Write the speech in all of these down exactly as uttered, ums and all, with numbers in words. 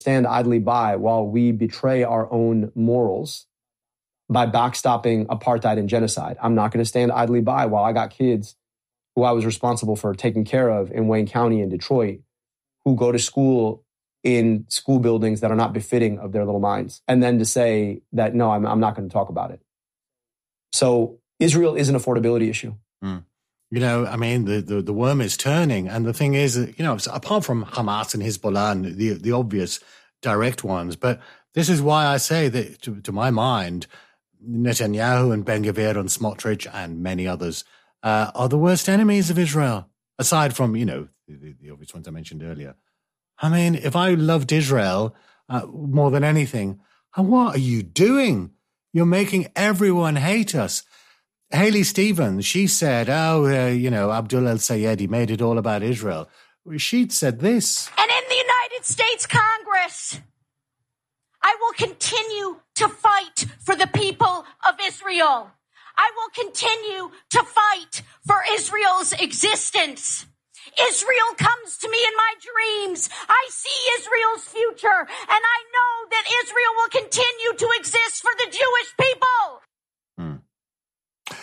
stand idly by while we betray our own morals by backstopping apartheid and genocide. I'm not going to stand idly by while I got kids who I was responsible for taking care of in Wayne County and Detroit, who go to school in school buildings that are not befitting of their little minds. And then to say that, no, I'm, I'm not going to talk about it. So Israel is an affordability issue. Mm. You know, I mean, the, the, the worm is turning. And the thing is, you know, apart from Hamas and Hezbollah and the, the obvious direct ones, but this is why I say that, to, to my mind, Netanyahu and Ben Gvir and Smotrich and many others uh, are the worst enemies of Israel, aside from, you know, the, the obvious ones I mentioned earlier. I mean, if I loved Israel uh, more than anything, what are you doing? You're making everyone hate us. Haley Stevens, she said, oh, uh, you know, Abdul El-Sayed, he made it all about Israel. She'd said this. And in the United States Congress, I will continue to fight for the people of Israel. I will continue to fight for Israel's existence. Israel comes to me in my dreams. I see Israel's future, and I know that Israel will continue to exist for the Jewish people. Hmm.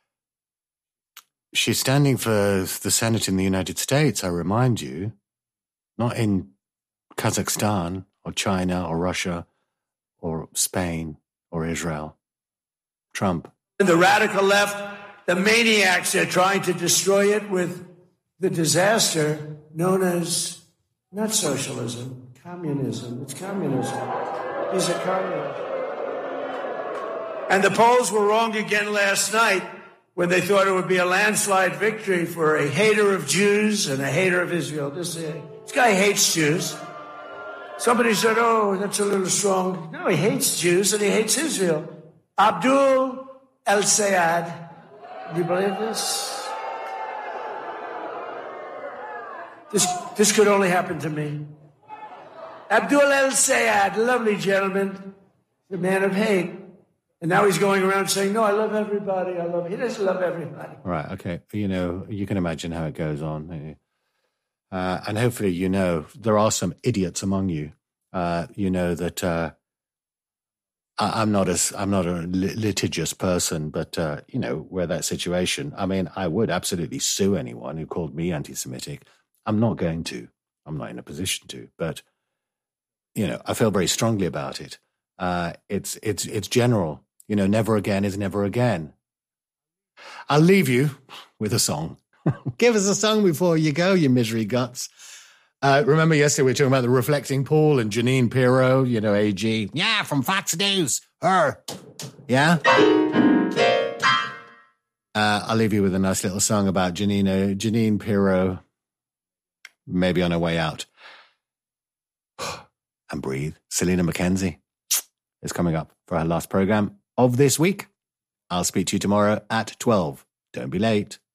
She's standing for the Senate in the United States, I remind you, not in Kazakhstan or China or Russia or Spain or Israel. Trump. The radical left, the maniacs are trying to destroy it with the disaster known as not socialism, communism. It's communism. These are communists. And the polls were wrong again last night when they thought it would be a landslide victory for a hater of Jews and a hater of Israel. This, uh, this guy hates Jews. Somebody said, oh, that's a little strong. No, he hates Jews and he hates Israel. Abdul El-Sayed. Do you believe this? This this could only happen to me. Abdul El-Sayed, lovely gentleman, the man of hate. And now he's going around saying, no, I love everybody. I love, he doesn't love everybody. Right, okay. You know, you can imagine how it goes on. Don't you? Uh, and hopefully, you know, there are some idiots among you. Uh, you know that uh, I, I'm not a, I'm not a litigious person, but, uh, you know, where that situation, I mean, I would absolutely sue anyone who called me anti-Semitic. I'm not going to. I'm not in a position to. But, you know, I feel very strongly about it. Uh, it's it's it's general. You know, never again is never again. I'll leave you with a song. Give us a song before you go, you misery guts. Uh, remember yesterday we were talking about the reflecting pool and Janine Pirro, you know, A G. Yeah, from Fox News. Her. Yeah? Uh, I'll leave you with a nice little song about Janine, Janine Pirro. Maybe on her way out. And breathe. Selena McKenzie is coming up for our last program of this week. I'll speak to you tomorrow at twelve. Don't be late.